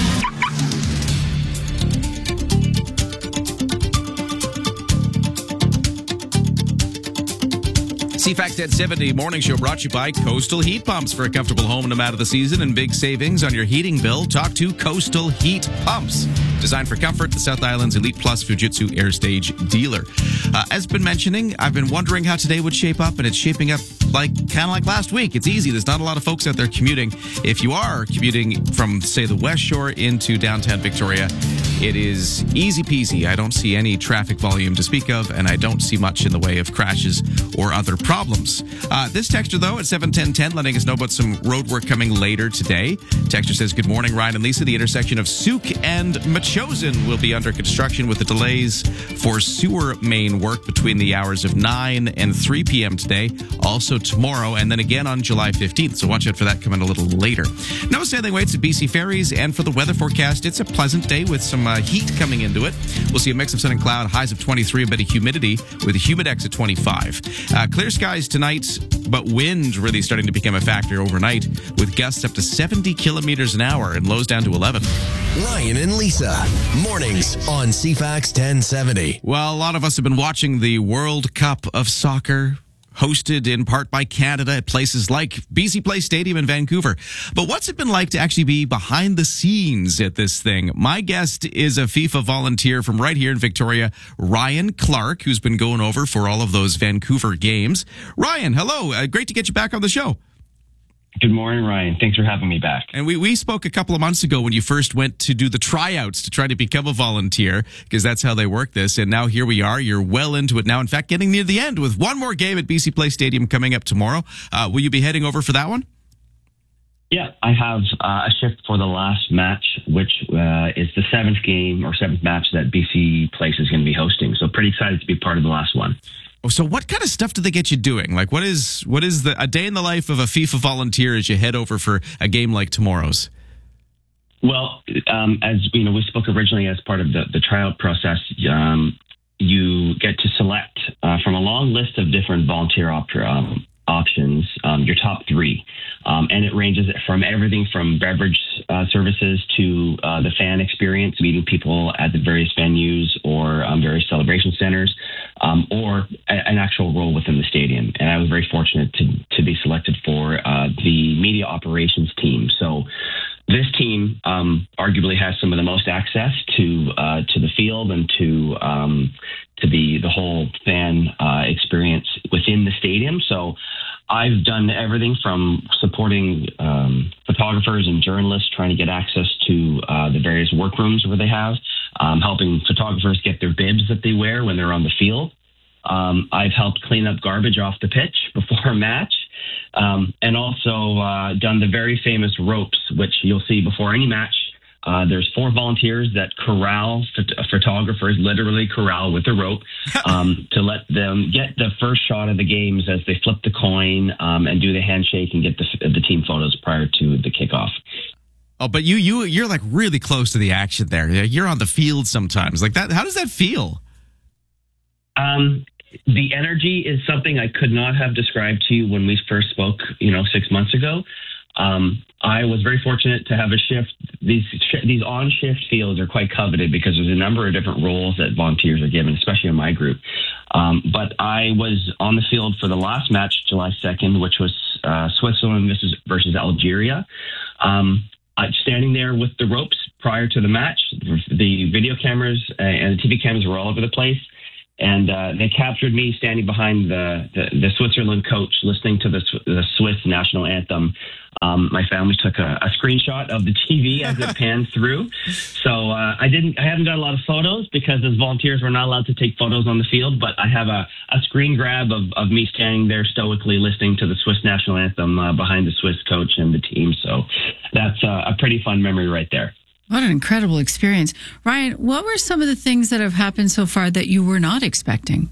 C FAX ten seventy Morning Show brought to you by Coastal Heat Pumps. For a comfortable home no matter the season and big savings on your heating bill, talk to Coastal Heat Pumps. Designed for comfort, the South Island's Elite Plus Fujitsu Air Stage dealer. Uh, as been mentioning, I've been wondering how today would shape up, and it's shaping up like kind of like last week. It's easy. There's not a lot of folks out there commuting. If you are commuting from, say, the West Shore into downtown Victoria, it is easy peasy. I don't see any traffic volume to speak of, and I don't see much in the way of crashes or other problems. Uh, this texter, though, at seven ten ten, letting us know about some road work coming later today. Texter says, good morning, Ryan and Lisa. The intersection of Souk and Machosen will be under construction with the delays for sewer main work between the hours of nine and three p.m. today, also tomorrow, and then again on July fifteenth. So watch out for that coming a little later. No sailing waits at B C Ferries, and for the weather forecast, it's a pleasant day with some uh, heat coming into it. We'll see a mix of sun and cloud, highs of twenty-three, a bit of humidity with a humidex at twenty-five. Uh, clear skies tonight, but wind really starting to become a factor overnight with gusts up to seventy kilometers an hour and lows down to eleven. Ryan and Lisa, mornings on C FAX ten seventy. Well, a lot of us have been watching the World Cup of Soccer, hosted in part by Canada at places like B C Place Stadium in Vancouver. But what's it been like to actually be behind the scenes at this thing? My guest is a FIFA volunteer from right here in Victoria, Ryan Clark, who's been going over for all of those Vancouver games. Ryan, hello. Uh, great to get you back on the show. Good morning, Ryan. Thanks for having me back. And we, we spoke a couple of months ago when you first went to do the tryouts to try to become a volunteer, because that's how they work this. And now here we are. You're well into it now. In fact, getting near the end with one more game at B C Place Stadium coming up tomorrow. Uh, will you be heading over for that one? Yeah, I have uh, a shift for the last match, which uh, is the seventh game or seventh match that B C Place is going to be hosting. So pretty excited to be part of the last one. So what kind of stuff do they get you doing? Like, what is what is the a day in the life of a FIFA volunteer as you head over for a game like tomorrow's? Well, um, as you know, we spoke originally as part of the, the tryout process. Um, you get to select uh, from a long list of different volunteer op- um, options, um, your top three. Um, and it ranges from everything from beverage uh, services to uh, the fan experience, meeting people at the various venues or um, various celebration centers, um, or a, an actual role within the stadium. And I was very fortunate to, to be selected for uh, the media operations team. So this team um, arguably has some of the most access to uh, to the field and to um, to the the whole fan uh, experience within the stadium. So I've done everything from supporting um, photographers and journalists trying to get access to uh, the various workrooms where they have, um, helping photographers get their bibs that they wear when they're on the field. Um, I've helped clean up garbage off the pitch before a match. Um, and also uh, done the very famous ropes, which you'll see before any match. Uh, there's four volunteers that corral phot- photographers, literally corral with a rope, um, to let them get the first shot of the games as they flip the coin um, and do the handshake and get the, the team photos prior to the kickoff. Oh, but you you you're like really close to the action there. You're on the field sometimes. Like that. How does that feel? Um, the energy is something I could not have described to you when we first spoke, you know, six months ago. Um, I was very fortunate to have a shift. These sh- these on-shift fields are quite coveted because there's a number of different roles that volunteers are given, especially in my group. Um, but I was on the field for the last match, July second, which was uh, Switzerland versus, versus Algeria. Um, I'm standing there with the ropes prior to the match. The video cameras and the T V cameras were all over the place. And uh, they captured me standing behind the, the, the Switzerland coach, listening to the, the Swiss national anthem. Um, my family took a, a screenshot of the T V as it panned through. So uh, I didn't. I haven't got a lot of photos because as volunteers, we're not allowed to take photos on the field. But I have a, a screen grab of, of me standing there stoically listening to the Swiss national anthem uh, behind the Swiss coach and the team. So that's uh, a pretty fun memory right there. What an incredible experience. Ryan, what were some of the things that have happened so far that you were not expecting?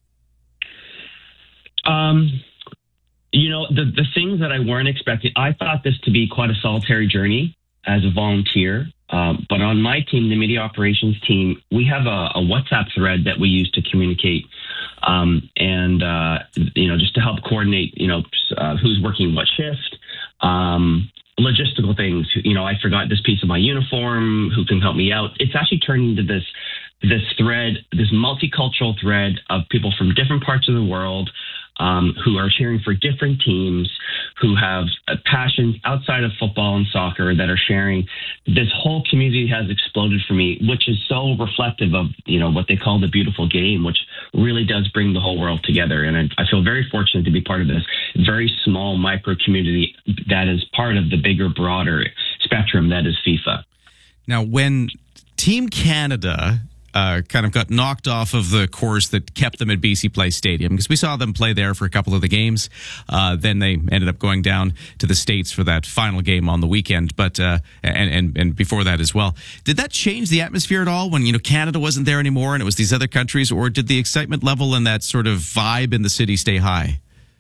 Um, you know, the, the things that I weren't expecting, I thought this to be quite a solitary journey as a volunteer. Um, but on my team, the media operations team, we have a, a WhatsApp thread that we use to communicate um, and, uh, you know, just to help coordinate, you know, uh, who's working what shift. Um logistical things, you know, I forgot this piece of my uniform, who can help me out? It's actually turned into this this thread, this multicultural thread of people from different parts of the world um, who are cheering for different teams, who have uh, passions outside of football and soccer that are sharing. This whole community has exploded for me, which is so reflective of, you know, what they call the beautiful game, which really does bring the whole world together. And I, I feel very fortunate to be part of this very small micro community that is part of the bigger, broader spectrum that is FIFA. Now, when Team Canada uh, kind of got knocked off of the course that kept them at B C Place Stadium, because we saw them play there for a couple of the games, uh, then they ended up going down to the States for that final game on the weekend, but uh, and, and and before that as well. Did that change the atmosphere at all when, you know, Canada wasn't there anymore and it was these other countries, or did the excitement level and that sort of vibe in the city stay high?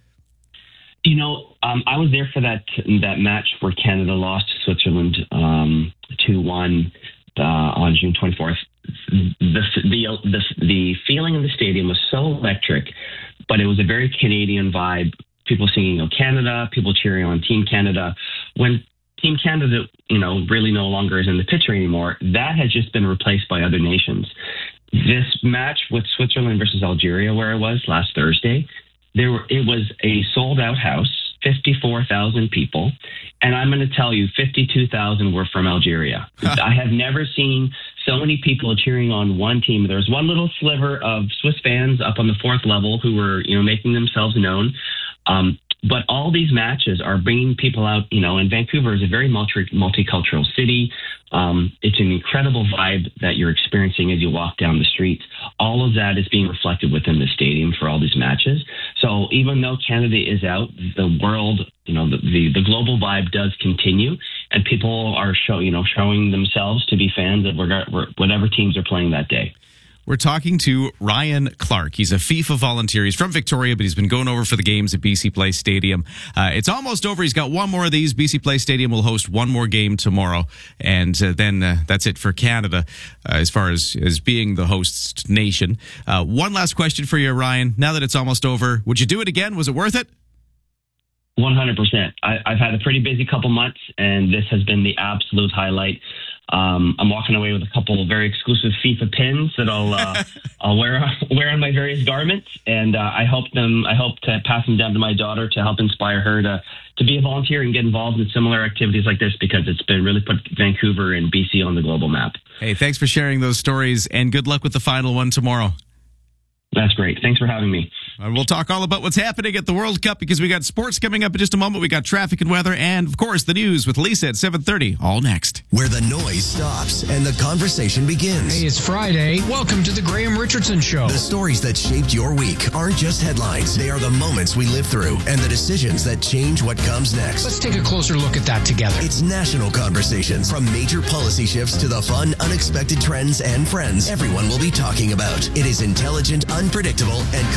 You know, um, I was there for that that match where Canada lost to Switzerland um, two one uh, on June twenty-fourth. The, the the the feeling in the stadium was so electric, but it was a very Canadian vibe. People singing, you know, Canada, people cheering on Team Canada. When Team Canada, you know, really no longer is in the picture anymore, that has just been replaced by other nations. This match with Switzerland versus Algeria, where I was last Thursday, there were, it was a sold-out house, fifty-four thousand people, and I'm going to tell you, fifty-two thousand were from Algeria. I have never seen so many people cheering on one team. There was one little sliver of Swiss fans up on the fourth level who were, you know, making themselves known. Um, but all these matches are bringing people out, you know, and Vancouver is a very multi- multicultural city. Um, it's an incredible vibe that you're experiencing as you walk down the streets. All of that is being reflected within the stadium for all these matches. So even though Canada is out, the world, you know, the, the, the global vibe does continue, and people are show, you know, showing themselves to be fans of whatever teams are playing that day. We're talking to Ryan Clark. He's a FIFA volunteer. He's from Victoria, but he's been going over for the games at B C Place Stadium. Uh, it's almost over. He's got one more of these. B C Place Stadium will host one more game tomorrow, and uh, then uh, that's it for Canada uh, as far as, as being the host nation. Uh, one last question for you, Ryan. Now that it's almost over, would you do it again? Was it worth it? one hundred percent. I, I've had a pretty busy couple months, and this has been the absolute highlight. Um, I'm walking away with a couple of very exclusive FIFA pins that I'll uh, I'll wear wear on my various garments, and uh, I hope them I hope to pass them down to my daughter to help inspire her to to be a volunteer and get involved in similar activities like this, because it's been really put Vancouver and B C on the global map. Hey, thanks for sharing those stories, and good luck with the final one tomorrow. That's great. Thanks for having me. And we'll talk all about what's happening at the World Cup, because we got sports coming up in just a moment. We got traffic and weather, and of course the news with Lisa at seven thirty. All next. Where the noise stops and the conversation begins. Hey, it's Friday. Welcome to the Graham Richardson Show. The stories that shaped your week aren't just headlines. They are the moments we live through and the decisions that change what comes next. Let's take a closer look at that together. It's national conversations, from major policy shifts to the fun, unexpected trends and friends everyone will be talking about. It is intelligent, unpredictable, and completely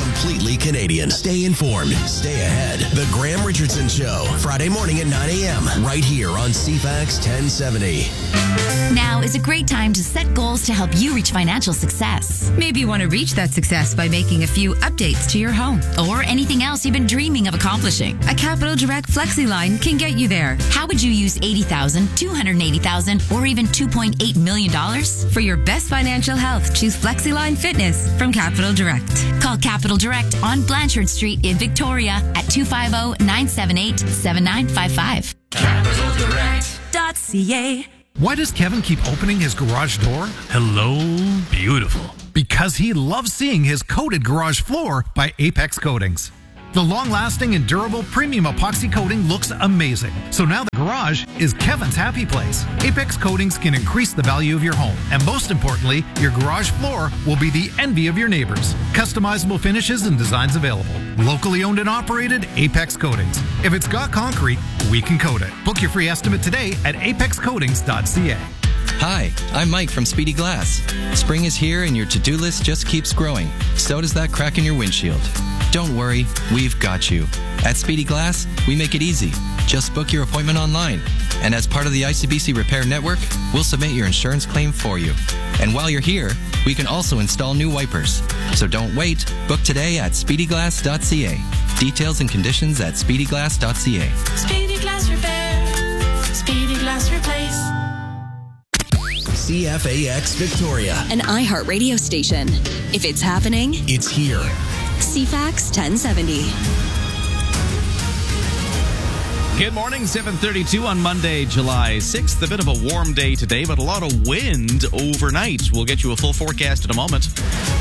daily Canadian. Stay informed. Stay ahead. The Graham Richardson Show. Friday morning at nine a.m. Right here on C FAX ten seventy. Now is a great time to set goals to help you reach financial success. Maybe you want to reach that success by making a few updates to your home. Or anything else you've been dreaming of accomplishing. A Capital Direct FlexiLine can get you there. How would you use eighty thousand dollars, two hundred eighty thousand dollars, or even two point eight million dollars? For your best financial health, choose FlexiLine Fitness from Capital Direct. Call Capital Direct on Blanchard Street in Victoria at two five zero, nine seven eight, seven nine five five. capital direct dot c a. Why does Kevin keep opening his garage door? Hello, beautiful. Because he loves seeing his coated garage floor by Apex Coatings. The long-lasting and durable premium epoxy coating looks amazing. So now the garage is Kevin's happy place. Apex Coatings can increase the value of your home. And most importantly, your garage floor will be the envy of your neighbors. Customizable finishes and designs available. Locally owned and operated, Apex Coatings. If it's got concrete, we can coat it. Book your free estimate today at apex coatings dot c a. Hi, I'm Mike from Speedy Glass. Spring is here and your to-do list just keeps growing. So does that crack in your windshield. Don't worry, we've got you. At Speedy Glass, we make it easy. Just book your appointment online. And as part of the I C B C Repair Network, we'll submit your insurance claim for you. And while you're here, we can also install new wipers. So don't wait. Book today at speedy glass dot c a. Details and conditions at speedy glass dot c a. Speedy Glass Repair. Speedy Glass Replace. C F A X Victoria. An iHeart radio station. If it's happening, it's here. C FAX ten seventy. Good morning, seven thirty-two on Monday, July sixth. A bit of a warm day today, but a lot of wind overnight. We'll get you a full forecast in a moment.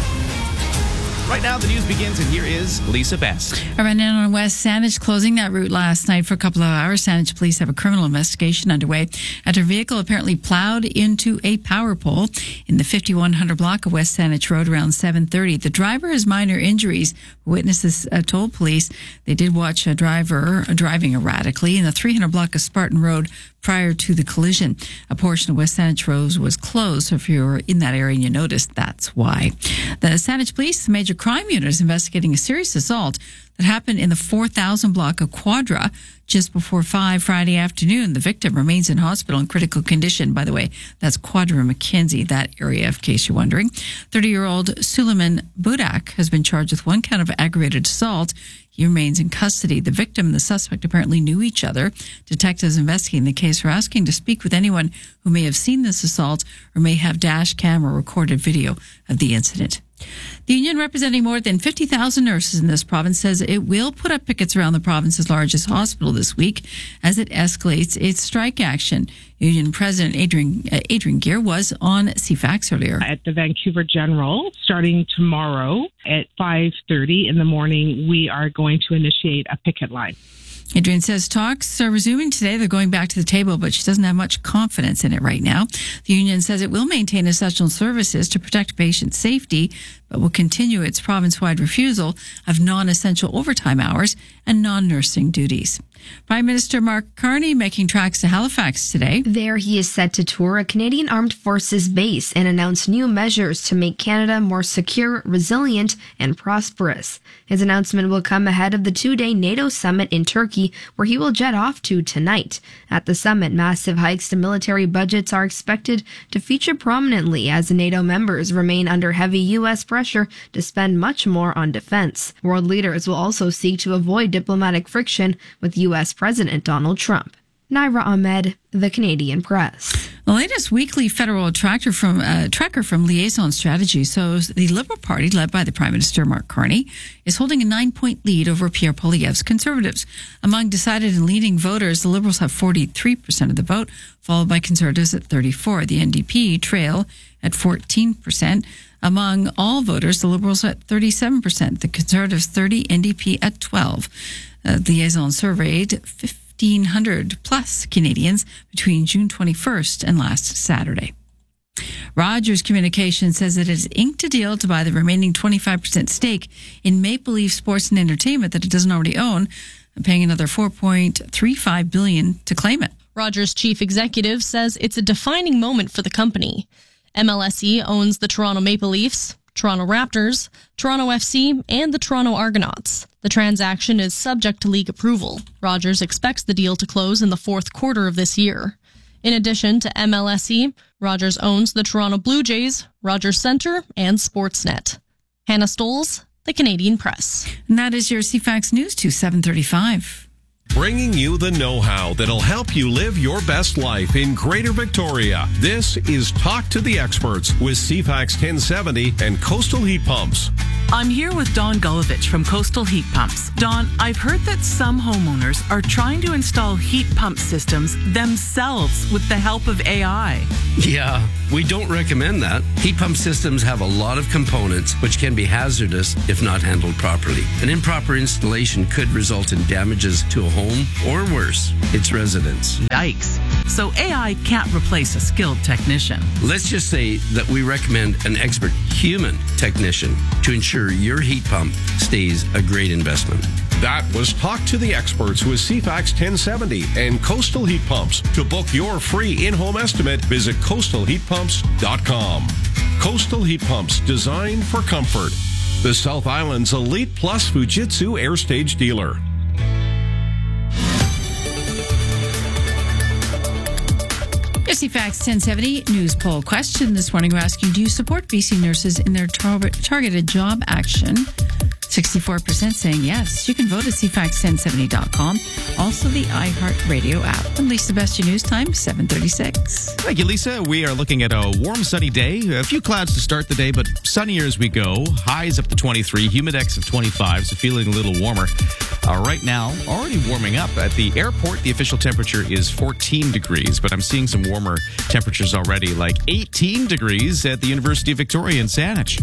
Right now, the news begins, and here is Lisa Best. I ran in on West Saanich, closing that route last night for a couple of hours. Saanich police have a criminal investigation underway after a vehicle apparently plowed into a power pole in the fifty-one hundred block of West Saanich Road around seven thirty. The driver has minor injuries. Witnesses uh, told police they did watch a driver uh, driving erratically in the three hundred block of Spartan Road prior to the collision. A portion of West Saanich Road was closed, so if you're in that area and you noticed, that's why. The Saanich Police, the major crime unit, is investigating a serious assault that happened in the four thousand block of Quadra just before five Friday afternoon. The victim remains in hospital in critical condition. By the way, that's Quadra McKenzie, that area, in case you're wondering. thirty-year-old Suleiman Budak has been charged with one count of aggravated assault. He remains in custody. The victim and the suspect apparently knew each other. Detectives investigating the case are asking to speak with anyone who may have seen this assault or may have dash cam or recorded video of the incident. The union representing more than fifty thousand nurses in this province says it will put up pickets around the province's largest hospital this week as it escalates its strike action. Union President Adrian, uh, Adrian Gear was on C FAX earlier. At the Vancouver General, starting tomorrow at five thirty in the morning, we are going to initiate a picket line. Adrian says talks are resuming today. They're going back to the table, but she doesn't have much confidence in it right now. The union says it will maintain essential services to protect patient safety, but will continue its province-wide refusal of non-essential overtime hours and non-nursing duties. Prime Minister Mark Carney making tracks to Halifax today. There he is set to tour a Canadian Armed Forces base and announce new measures to make Canada more secure, resilient, and prosperous. His announcement will come ahead of the two-day NATO summit in Turkey, where he will jet off to tonight. At the summit, massive hikes to military budgets are expected to feature prominently as NATO members remain under heavy U S pressure to spend much more on defense. World leaders will also seek to avoid diplomatic friction with U S President Donald Trump. Naira Ahmed, The Canadian Press. The latest weekly federal tracker from uh, tracker from Liaison Strategy shows the Liberal Party, led by the Prime Minister Mark Carney, is holding a nine-point lead over Pierre Poilievre's Conservatives. Among decided and leading voters, the Liberals have forty-three percent of the vote, followed by Conservatives at thirty-four. The N D P trail at fourteen percent. Among all voters, the Liberals at thirty-seven percent, the Conservatives thirty, N D P at twelve. Uh, Liaison surveyed fifteen hundred plus Canadians between June twenty-first and last Saturday. Rogers Communications says it has inked a deal to buy the remaining twenty-five percent stake in Maple Leaf Sports and Entertainment that it doesn't already own, paying another four point three five billion dollars to claim it. Rogers' chief executive says it's a defining moment for the company. M L S E owns the Toronto Maple Leafs, Toronto Raptors, Toronto F C, and the Toronto Argonauts. The transaction is subject to league approval. Rogers expects the deal to close in the fourth quarter of this year. In addition to M L S E, Rogers owns the Toronto Blue Jays, Rogers Centre, and Sportsnet. Hannah Stoles, The Canadian Press. And that is your C FAX News to seven thirty-five. Bringing you the know-how that'll help you live your best life in Greater Victoria. This is Talk to the Experts with C FAX ten seventy and Coastal Heat Pumps. I'm here with Don Gulovich from Coastal Heat Pumps. Don, I've heard that some homeowners are trying to install heat pump systems themselves with the help of A I. Yeah, we don't recommend that. Heat pump systems have a lot of components which can be hazardous if not handled properly. An improper installation could result in damages to a home or worse, its residents. Yikes. So A I can't replace a skilled technician. Let's just say that we recommend an expert human technician to ensure your heat pump stays a great investment. That was Talk to the Experts with C FAX ten seventy and Coastal Heat Pumps. To book your free in-home estimate, visit coastal heat pumps dot com. Coastal Heat Pumps, designed for comfort. The South Island's Elite Plus Fujitsu Air Stage dealer. C FAX ten seventy news poll question this morning. We're asking, do you support B C nurses in their tar- targeted job action? sixty-four percent saying yes. You can vote at c fax ten seventy dot com. Also the iHeartRadio app. And Lisa Best, your news time, seven thirty-six. Thank you, Lisa. We are looking at a warm, sunny day. A few clouds to start the day, but sunnier as we go. Highs up to twenty-three, humidex of twenty-five, so feeling a little warmer. Uh, right now, already warming up. At the airport, the official temperature is fourteen degrees, but I'm seeing some warmer temperatures already, like eighteen degrees at the University of Victoria in Saanich.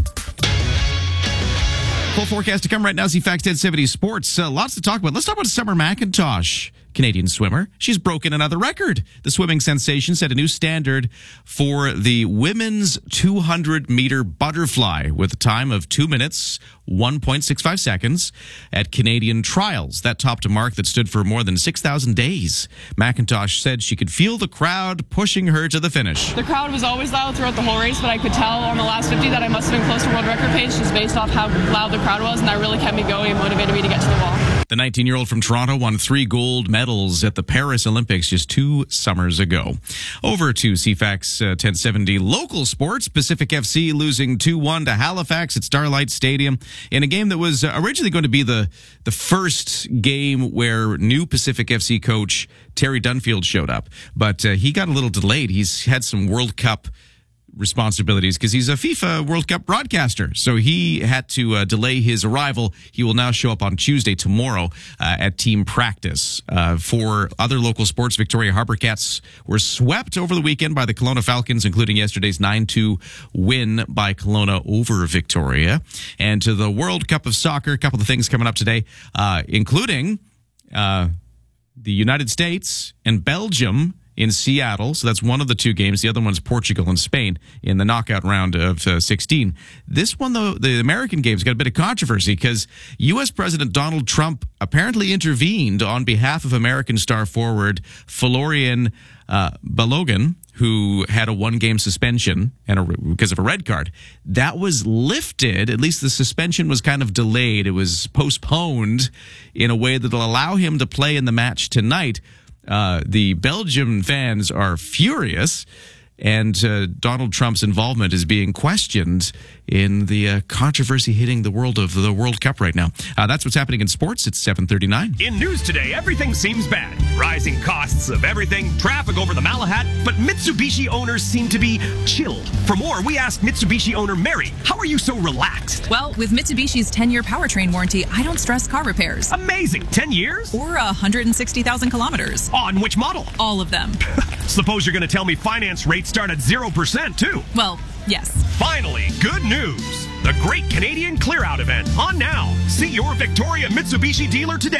Full forecast to come right now. C FAX ten seventy Sports. Uh, lots to talk about. Let's talk about Summer McIntosh, Canadian swimmer. She's broken another record. The swimming sensation set a new standard for the women's two hundred meter butterfly with a time of two minutes, one point six five seconds at Canadian trials. That topped a mark that stood for more than six thousand days. McIntosh said she could feel the crowd pushing her to the finish. The crowd was always loud throughout the whole race, but I could tell on the last fifty that I must have been close to world record pace just based off how loud the crowd was, and that really kept me going and motivated me to get to the wall. The nineteen-year-old from Toronto won three gold medals at the Paris Olympics just two summers ago. Over to C FAX uh, ten seventy local sports. Pacific F C losing two one to Halifax at Starlight Stadium in a game that was originally going to be the, the first game where new Pacific F C coach Terry Dunfield showed up. But uh, he got a little delayed. He's had some World Cup responsibilities because he's a FIFA World Cup broadcaster. So he had to uh, delay his arrival. He will now show up on Tuesday, tomorrow, uh, at team practice. Uh, for other local sports, Victoria Harbour Cats were swept over the weekend by the Kelowna Falcons, including yesterday's nine two win by Kelowna over Victoria. And to the World Cup of Soccer, a couple of things coming up today, uh, including uh, the United States and Belgium in Seattle. So that's one of the two games. The other one's Portugal and Spain in the knockout round of uh, sixteen. This one, though, the American game's got a bit of controversy because U S President Donald Trump apparently intervened on behalf of American star forward Florian uh, Balogun, who had a one-game suspension and a, because of a red card. That was lifted. At least the suspension was kind of delayed. It was postponed in a way that will allow him to play in the match tonight. Uh, the Belgian fans are furious, and uh, Donald Trump's involvement is being questioned in the uh, controversy hitting the world of the World Cup right now. Uh, that's what's happening in sports. It's seven thirty-nine. In news today, everything seems bad. Rising costs of everything, traffic over the Malahat, but Mitsubishi owners seem to be chilled. For more, we asked Mitsubishi owner Mary, how are you so relaxed? Well, with Mitsubishi's ten-year powertrain warranty, I don't stress car repairs. Amazing. ten years? Or one hundred sixty thousand kilometers. On which model? All of them. Suppose you're going to tell me finance rates start at zero percent, too. Well, yes. Finally, good news. The Great Canadian Clear Out event on now. See your Victoria Mitsubishi dealer today.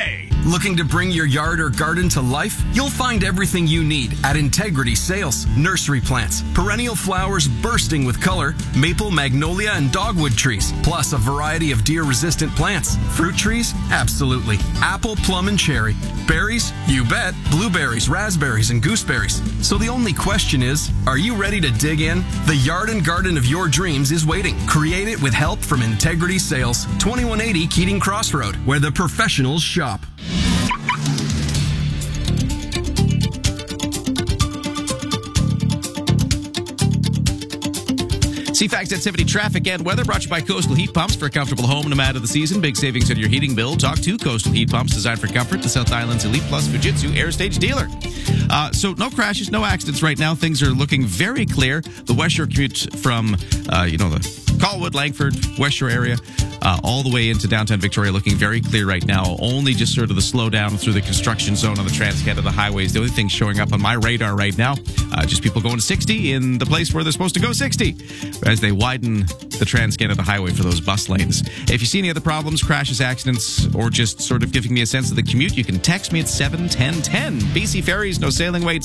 Looking to bring your yard or garden to life? You'll find everything you need at Integrity Sales. Nursery plants, perennial flowers bursting with color, maple, magnolia, and dogwood trees, plus a variety of deer-resistant plants. Fruit trees? Absolutely. Apple, plum, and cherry. Berries? You bet. Blueberries, raspberries, and gooseberries. So the only question is, are you ready to dig in? The yard and garden of your dreams is waiting. Create it with help from Integrity Sales, twenty-one eighty Keating Crossroad, where the professionals shop. C FAX ten seventy traffic and weather brought to you by Coastal Heat Pumps. For a comfortable home no matter the season. Big savings on your heating bill. Talk to Coastal Heat Pumps, designed for comfort. The South Island's Elite Plus Fujitsu Air Stage dealer. Uh, so no crashes, no accidents right now. Things are looking very clear. The West Shore commute from, uh, you know, the Colwood, Langford, West Shore area, uh, all the way into downtown Victoria, looking very clear right now. Only just sort of the slowdown through the construction zone on the Trans-Canada highways. The only thing showing up on my radar right now, uh, just people going sixty in the place where they're supposed to go sixty as they widen the Trans-Canada highway for those bus lanes. If you see any other problems, crashes, accidents, or just sort of giving me a sense of the commute, you can text me at seven ten ten. B C Ferries, no sailing waits.